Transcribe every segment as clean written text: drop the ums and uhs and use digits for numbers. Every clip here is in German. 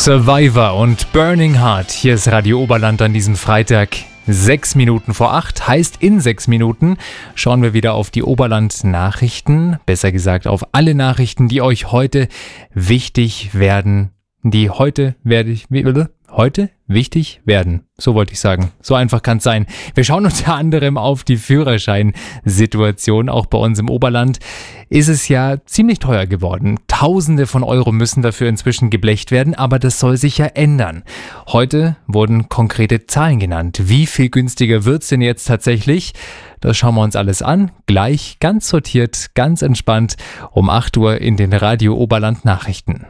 Survivor und Burning Heart. Hier ist Radio Oberland an diesem Freitag. 6 Minuten vor 8, heißt in 6 Minuten schauen wir wieder auf die Oberland-Nachrichten. Besser gesagt auf alle Nachrichten, die euch heute wichtig werden. Heute wichtig werden. So wollte ich sagen. So einfach kann es sein. Wir schauen unter anderem auf die Führerscheinsituation. Auch bei uns im Oberland ist es ja ziemlich teuer geworden. Tausende von Euro müssen dafür inzwischen geblecht werden, aber das soll sich ja ändern. Heute wurden konkrete Zahlen genannt. Wie viel günstiger wird es denn jetzt tatsächlich? Das schauen wir uns alles an. Gleich, ganz sortiert, ganz entspannt um 8 Uhr in den Radio Oberland Nachrichten.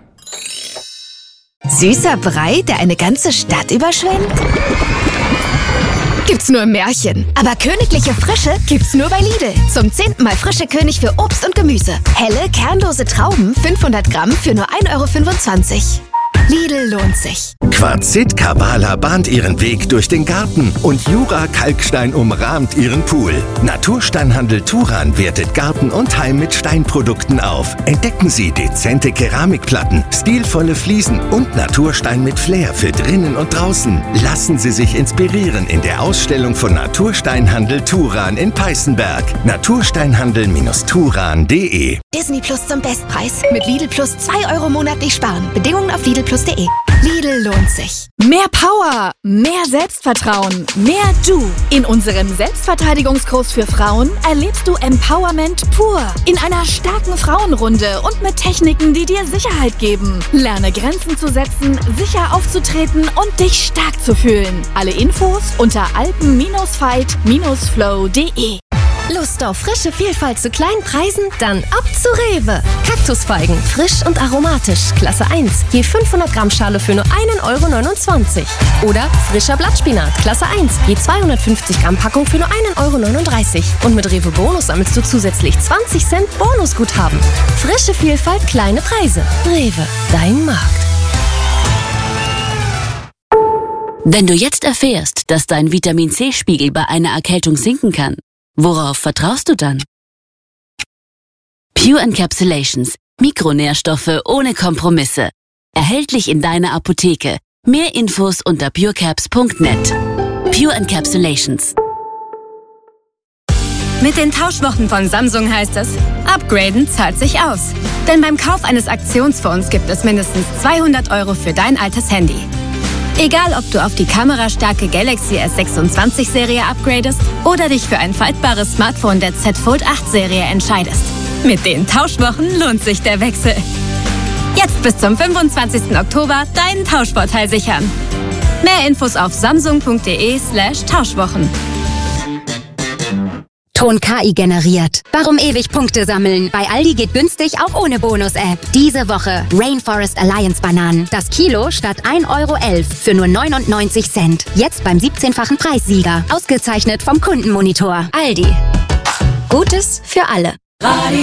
Süßer Brei, der eine ganze Stadt überschwemmt? Gibt's nur im Märchen. Aber königliche Frische gibt's nur bei Lidl. Zum 10. Mal frische König für Obst und Gemüse. Helle, kernlose Trauben, 500 Gramm für nur 1,25 €. Lidl lohnt sich. Quarzit Kavala bahnt ihren Weg durch den Garten und Jura Kalkstein umrahmt ihren Pool. Natursteinhandel Turan wertet Garten und Heim mit Steinprodukten auf. Entdecken Sie dezente Keramikplatten, stilvolle Fliesen und Naturstein mit Flair für drinnen und draußen. Lassen Sie sich inspirieren in der Ausstellung von Natursteinhandel Turan in Peißenberg. Natursteinhandel-turan.de. Disney Plus zum Bestpreis. Mit Lidl Plus 2 € monatlich sparen. Bedingungen auf lidlplus.de. Lidl lohnt sich. Mehr Power, mehr Selbstvertrauen, mehr Du. In unserem Selbstverteidigungskurs für Frauen erlebst du Empowerment pur. In einer starken Frauenrunde und mit Techniken, die dir Sicherheit geben. Lerne Grenzen zu setzen, sicher aufzutreten und dich stark zu fühlen. Alle Infos unter alpen-fight-flow.de. Lust auf frische Vielfalt zu kleinen Preisen? Dann ab zu Rewe. Kaktusfeigen, frisch und aromatisch, Klasse 1, je 500 Gramm Schale für nur 1,29 €. Oder frischer Blattspinat, Klasse 1, je 250 Gramm Packung für nur 1,39 €. Und mit Rewe Bonus sammelst du zusätzlich 20 Cent Bonusguthaben. Frische Vielfalt, kleine Preise. Rewe, dein Markt. Wenn du jetzt erfährst, dass dein Vitamin-C-Spiegel bei einer Erkältung sinken kann, worauf vertraust du dann? Pure Encapsulations. Mikronährstoffe ohne Kompromisse. Erhältlich in deiner Apotheke. Mehr Infos unter purecaps.net. Pure Encapsulations. Mit den Tauschwochen von Samsung heißt es, upgraden zahlt sich aus. Denn beim Kauf eines Aktionsfonds gibt es mindestens 200 € für dein altes Handy. Egal, ob du auf die kamerastarke Galaxy S26-Serie upgradest oder dich für ein faltbares Smartphone der Z Fold 8-Serie entscheidest. Mit den Tauschwochen lohnt sich der Wechsel. Jetzt bis zum 25. Oktober deinen Tauschvorteil sichern. Mehr Infos auf samsung.de/Tauschwochen. Ton KI generiert. Warum ewig Punkte sammeln? Bei Aldi geht günstig auch ohne Bonus-App. Diese Woche Rainforest Alliance Bananen. Das Kilo statt 1,11 € für nur 99 Cent. Jetzt beim 17-fachen Preissieger. Ausgezeichnet vom Kundenmonitor. Aldi. Gutes für alle. Radio